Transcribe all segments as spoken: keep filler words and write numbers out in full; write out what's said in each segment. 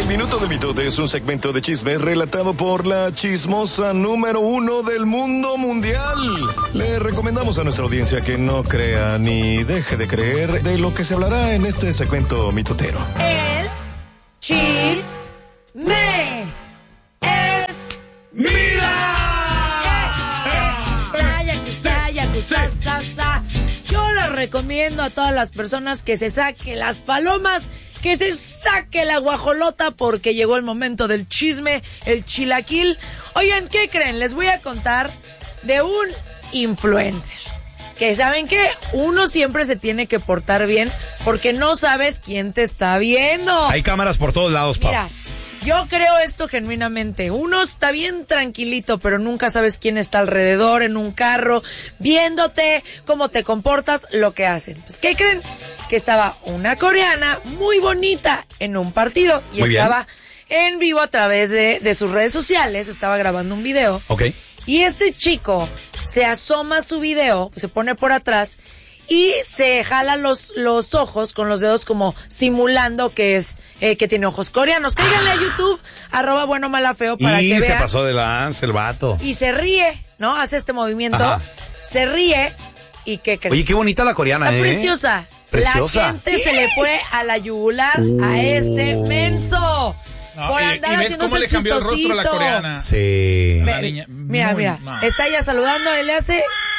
El Minuto de Mitote es un segmento de chismes relatado por la chismosa número uno del mundo mundial. Le recomendamos a nuestra audiencia que no crea ni deje de creer de lo que se hablará en este segmento mitotero. El chisme es ¡Mira! Yo les recomiendo a todas las personas que se saquen las palomas, que se saque la guajolota, porque llegó el momento del chisme, el chilaquil. Oigan, ¿qué creen? Les voy a contar de un influencer. Que ¿saben qué? Uno siempre se tiene que portar bien porque no sabes quién te está viendo. Hay cámaras por todos lados, Pau. Mira, yo creo esto genuinamente. Uno está bien tranquilito, pero nunca sabes quién está alrededor, en un carro, viéndote, cómo te comportas, lo que hacen. Pues, ¿qué creen? Que estaba una coreana muy bonita en un partido y muy estaba bien. en vivo a través de, de sus redes sociales, estaba grabando un video. Ok. Y este chico se asoma a su video, se pone por atrás y se jala los, los ojos con los dedos como simulando que es eh, que tiene ojos coreanos. Cáiganle a YouTube, arroba bueno mala feo, para y que vean. se pasó de lanza el vato. Y se ríe, ¿no? Hace este movimiento, Ajá. se ríe y ¿qué crees? Oye, qué bonita la coreana, Está ¿eh? preciosa. Preciosa. La gente se le fue a la yugular uh. a este menso. No, por y, andar y ves haciendo cómo le cambió el rostro a la coreana. Sí. A la niña. Mira, Muy mira, mal. está ella saludando, él le hace,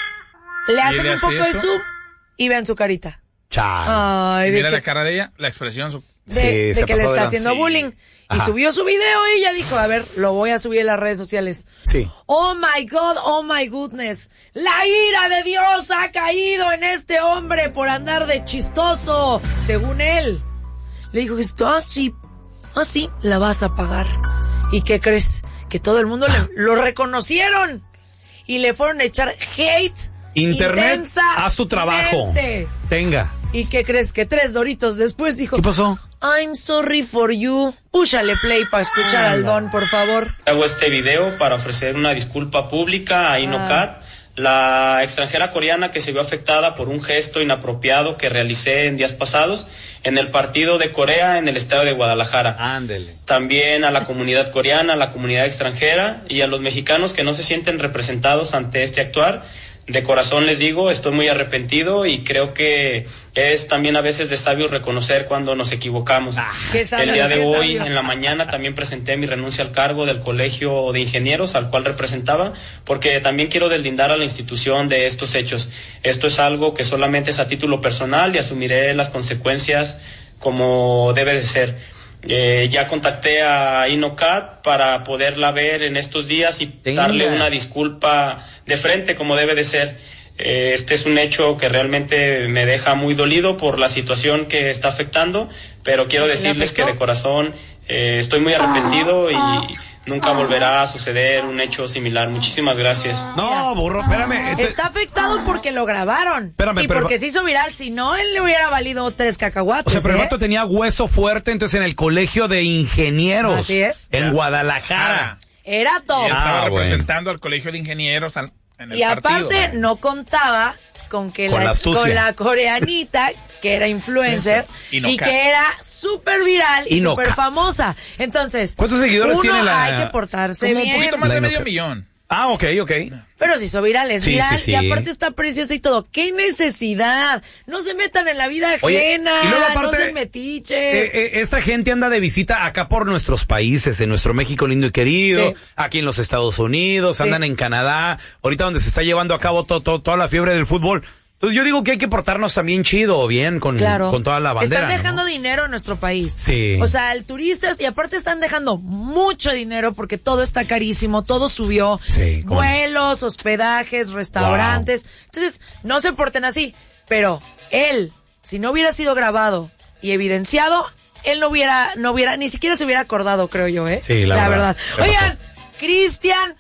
le hacen le un hace poco de eso? zoom y vean su carita. Chale. Ay, Y de mira que, la cara de ella, la expresión. Su... de, Sí, de se que le pasó de está lanza. haciendo Sí. bullying. Y Ajá. subió su video y ella dijo, a ver, lo voy a subir en las redes sociales. Sí. Oh my God, oh my goodness. La ira de Dios ha caído en este hombre por andar de chistoso, según él. Le dijo, ah, sí, ah, sí, la vas a pagar. ¿Y qué crees? Que todo el mundo le, lo reconocieron y le fueron a echar hate. Internet, haz tu trabajo. Tenga. ¿Y qué crees? Que tres doritos después dijo, ¿Qué pasó? I'm sorry for you. Púchale play para escuchar al don, por favor. Hago este video para ofrecer una disculpa pública a Inokat, ah. la extranjera coreana que se vio afectada por un gesto inapropiado que realicé en días pasados en el partido de Corea en el estado de Guadalajara. Ándele. También a la comunidad coreana, a la comunidad extranjera y a los mexicanos que no se sienten representados ante este actuar. De corazón les digo, estoy muy arrepentido y creo que es también a veces de sabio reconocer cuando nos equivocamos. Ah, qué sabio, el día de qué hoy, sabio. en la mañana, también presenté mi renuncia al cargo del Colegio de Ingenieros, al cual representaba, porque también quiero deslindar a la institución de estos hechos. Esto es algo que solamente es a título personal y asumiré las consecuencias como debe de ser. Eh, ya contacté a Inokat para poderla ver en estos días y Tenga. darle una disculpa de frente como debe de ser. Eh, este es un hecho que realmente me deja muy dolido por la situación que está afectando, pero quiero decirles que de corazón eh, estoy muy arrepentido y nunca volverá a suceder un hecho similar. Muchísimas gracias. No, burro, espérame. Este... Está afectado porque lo grabaron. Espérame, y pero... porque se hizo viral. Si no, él le hubiera valido tres cacahuates. O sea, pero el ¿eh? vato tenía hueso fuerte, entonces en el Colegio de Ingenieros. Así es. En Guadalajara. Era top. Y él estaba Ah, representando bueno. al Colegio de Ingenieros al, en el Y aparte, partido. no contaba con que Con la, la astucia. con la coreanita, que era influencer, y, y que era súper viral y súper famosa. Entonces, ¿cuántos seguidores uno tiene la...? hay que portarse Como bien. un poquito más La de medio Inokat. millón. Ah, ok, ok. Pero se hizo viral, es Sí, viral, sí, sí. y aparte está preciosa y todo. ¿Qué necesidad? No se metan en la vida ajena, Oye, y luego aparte, no sean metiches. Eh, eh, esta gente anda de visita acá por nuestros países, en nuestro México lindo y querido, Sí. aquí en los Estados Unidos, Sí. andan en Canadá, ahorita donde se está llevando a cabo to, to, toda la fiebre del fútbol. Entonces yo digo que hay que portarnos también chido, bien, con, Claro. con toda la bandera. Están dejando ¿no? dinero en nuestro país. Sí. O sea, el turista, y aparte están dejando mucho dinero porque todo está carísimo, todo subió. Sí, ¿cómo no? Vuelos, hospedajes, restaurantes. Wow. Entonces, no se porten así. Pero él, si no hubiera sido grabado y evidenciado, él no hubiera, no hubiera, ni siquiera se hubiera acordado, creo yo, ¿eh? Sí, la, la verdad. verdad. Oigan, Cristian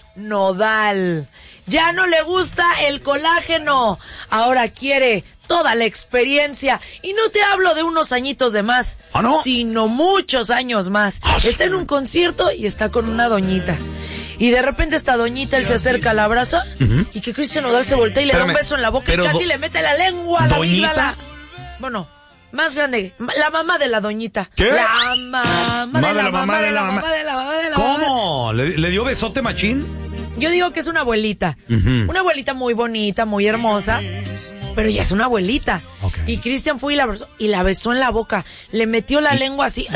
Nodal. Ya no le gusta el colágeno. Ahora quiere toda la experiencia. Y no te hablo de unos añitos de más, ¿Ah, no? sino muchos años más. Ah, está en un concierto y está con una doñita. Y de repente esta doñita, él se acerca, la abraza, uh-huh. y que Cristian Nodal se voltea y le Espérame, da un beso en la boca y casi do- le mete la lengua a la ¿doñita? amígdala. Bueno, más grande, la mamá de la doñita. ¿Qué? La mamá de la mamá de la mamá de la mamá de la mamá. ¿Cómo? ¿Le, le dio besote machín? Yo digo que es una abuelita. Uh-huh. Una abuelita muy bonita, muy hermosa. Pero ya es una abuelita. Okay. Y Cristian fue y la besó, y la besó en la boca. Le metió la lengua así.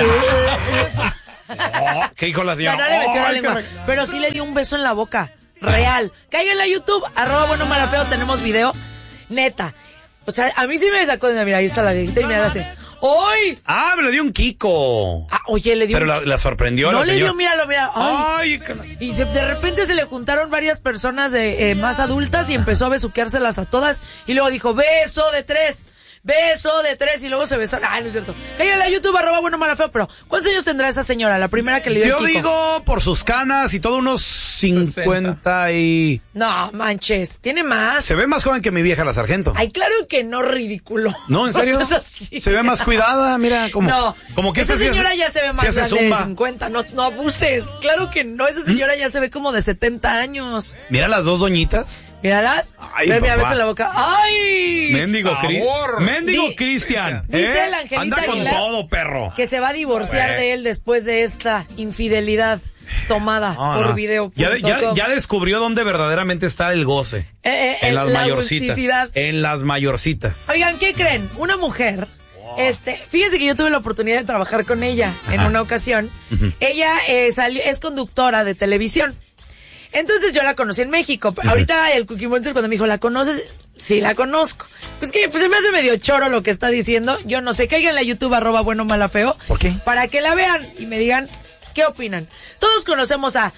Oh, ¿qué dijo la señora? No, no le metió oh, la lengua. Me... Pero sí le dio un beso en la boca. Real. Cáiganle a YouTube, arroba bueno mala feo, tenemos video. Neta. O sea, a mí sí me sacó de... Mira, ahí está la viejita y mira, la hace... ¡Ay! Ah, me le dio un Kiko. Ah, oye, le dio Pero un... la, la sorprendió no la le señora. dio, míralo, mira. ¡Ay! Ay y se, de repente se le juntaron varias personas de, eh, más adultas y empezó a besuqueárselas a todas. Y luego dijo, beso de tres. Beso de tres y luego se besaron. Ay, no es cierto. Cállale a YouTube, arroba bueno mala feo. Pero, ¿cuántos años tendrá esa señora? La primera que le dio Yo el Kiko. digo, por sus canas y todo, unos cincuenta y... No, manches, tiene más. Se ve más joven que mi vieja la sargento. Ay, claro que no, ridículo. No, ¿en serio? No es así. Se ve más cuidada, mira, como... No, como que esa señora si ya se ve más si grande de zumba. cincuenta, no, no abuses. Claro que no, esa señora ¿Mm? ya se ve como de setenta años. Mira las dos doñitas. Míralas. Ay, mira, mira, beso en la boca. ¡Ay! Mendigo Cristian. Mendigo Di- Cristian. Dice ¿eh? el Angelita Anda con Aguilar todo, perro. que se va a divorciar Eh. de él después de esta infidelidad tomada No, por no. video. Ya, ya, ya descubrió dónde verdaderamente está el goce. Eh, eh, en el- las la mayorcitas. agusticidad. En las mayorcitas. Oigan, ¿qué creen? Una mujer, este, fíjense que yo tuve la oportunidad de trabajar con ella en una ocasión. Uh-huh. Ella eh, salió, es conductora de televisión. Entonces yo la conocí en México. Uh-huh. Ahorita el Cookie Monster cuando me dijo, ¿la conoces? Sí, la conozco. Pues que pues se me hace medio choro lo que está diciendo. Yo no sé, cáiganle a YouTube, arroba bueno mala feo. ¿Por qué? Para que la vean y me digan qué opinan. Todos conocemos a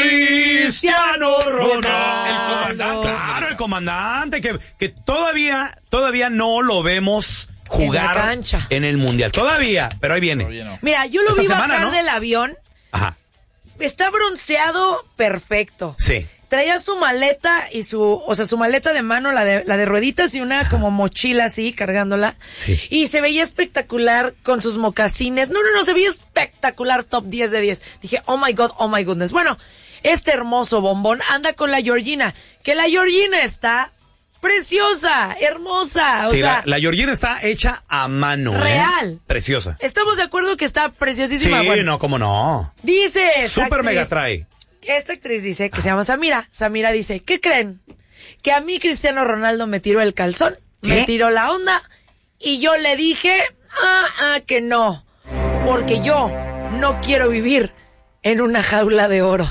Cristiano Ronaldo. El comandante, claro, el comandante, que, que todavía, todavía no lo vemos jugar en la cancha, en el mundial. Todavía, pero ahí viene. No. Mira, yo lo Esta vi semana, bajar ¿no? del avión. Ajá. Está bronceado perfecto. Sí. Traía su maleta y su, o sea, su maleta de mano, la de, la de rueditas y una como mochila así, cargándola. Sí. Y se veía espectacular con sus mocasines. No, no, no, se veía espectacular, top diez de diez. Dije, oh my God, oh my goodness. Bueno, este hermoso bombón anda con la Georgina, que la Georgina está preciosa, hermosa, o sí, sea. La, la Georgina está hecha a mano, real. ¿eh? Preciosa. Estamos de acuerdo que está preciosísima. Sí, bueno, no, cómo no. dice. Super mega trae. Esta actriz dice que se llama Samira. Samira dice, ¿qué creen? Que a mí Cristiano Ronaldo me tiró el calzón, ¿qué? Me tiró la onda y yo le dije, ah, ah, que no, porque yo no quiero vivir en una jaula de oro.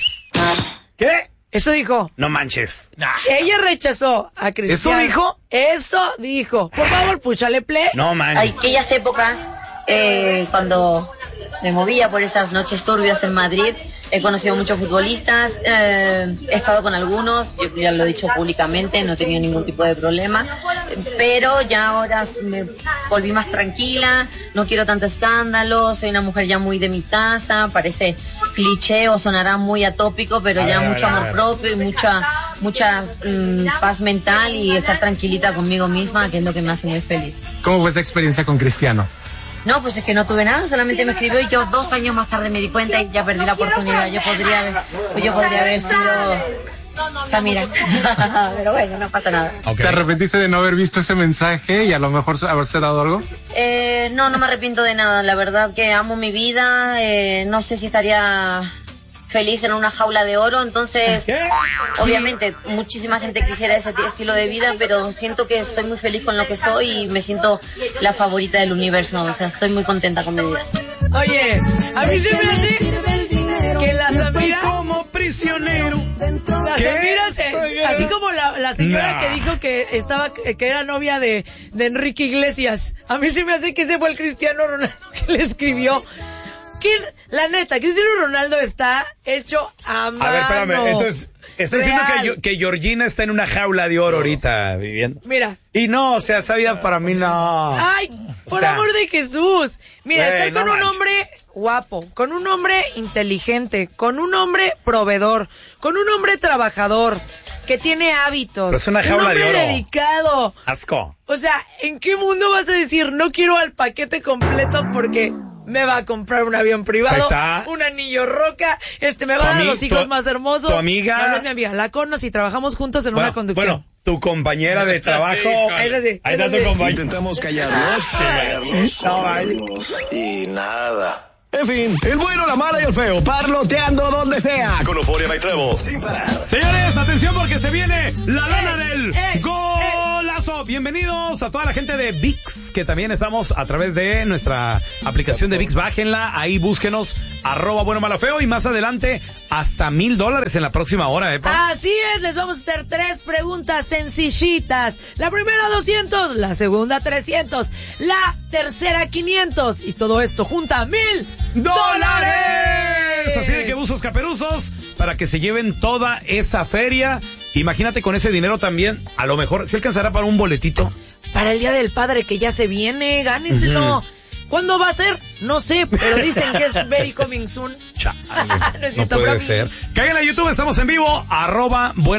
¿Qué? Eso dijo. No manches. Nah. Ella rechazó a Cristiano. ¿Eso dijo? Eso dijo. Por favor, púchale play. No manches. Hay aquellas épocas eh, cuando me movía por esas noches turbias en Madrid. He conocido muchos futbolistas, eh, he estado con algunos, yo ya lo he dicho públicamente, no he tenido ningún tipo de problema, pero ya ahora me volví más tranquila, no quiero tanto escándalo, soy una mujer ya muy de mi taza, parece cliché o sonará muy atópico, pero a ya ver, mucho ver, amor propio y mucha, mucha mmm, paz mental y estar tranquilita conmigo misma, que es lo que me hace muy feliz. ¿Cómo fue esa experiencia con Cristiano? No, pues es que no tuve nada, solamente me escribió y yo dos años más tarde me di cuenta y ya perdí la oportunidad. Yo podría haber, yo podría haber sido Samira. Pero bueno, no pasa nada. Okay. ¿Te arrepentiste de no haber visto ese mensaje y a lo mejor haberse dado algo? Eh, no, no me arrepiento de nada. La verdad que amo mi vida. Eh, no sé si estaría feliz en una jaula de oro, entonces ¿qué? Obviamente muchísima gente quisiera ese estilo de vida, pero siento que estoy muy feliz con lo que soy y me siento la favorita del universo, o sea, estoy muy contenta con mi vida. Oye, a mí se me hace que la Samira como prisionero. La Samira se, así como la, la señora nah. que dijo que estaba que era novia de, de Enrique Iglesias, a mí se me hace que ese fue el Cristiano Ronaldo que le escribió. ¿Quién? La neta, Cristiano Ronaldo está hecho a mano. A ver, espérame, entonces, está diciendo que, que Georgina está en una jaula de oro ahorita viviendo. Mira. Y no, o sea, esa vida para mí no. Ay, por o sea, amor de Jesús. Mira, wey, estar con no un manches. hombre guapo, con un hombre inteligente, con un hombre proveedor, con un hombre trabajador, que tiene hábitos. Pero es una jaula un hombre de oro. dedicado. Asco. O sea, ¿en qué mundo vas a decir no quiero al paquete completo porque me va a comprar un avión privado, un anillo roca, este me va a dar los hijos tu, más hermosos? Tu amiga. No, no es mi amiga, la conocí y trabajamos juntos en bueno, una conducción. Bueno, tu compañera de trabajo. Eso sí, Ahí eso está tu sí. compañera. Intentamos callarlos, callarlos, No, vale. callarlos, y nada. En fin, el bueno, la mala y el feo, parloteando donde sea. Con Euforia y Trevo, sin parar. Señores, atención porque se viene la lana Eh, del eh, golazo. Bienvenidos a toda la gente de ViX, que también estamos a través de nuestra aplicación de ViX. Bájenla, ahí búsquenos, arroba bueno, mala, feo, y más adelante hasta mil dólares en la próxima hora, ¿eh, pa? Así es, les vamos a hacer tres preguntas sencillitas. La primera doscientos, la segunda trescientos, la tercera quinientos. Y todo esto junta mil dólares. Así de que buzos caperuzos para que se lleven toda esa feria. Imagínate con ese dinero también, a lo mejor se alcanzará para un boletito. Para el Día del Padre que ya se viene, gáneselo. Ujú. ¿Cuándo va a ser? No sé, pero dicen que es very coming soon. Chale, No es no cierto, puede bravo. ser. Caigan a YouTube, estamos en vivo, arroba bueno.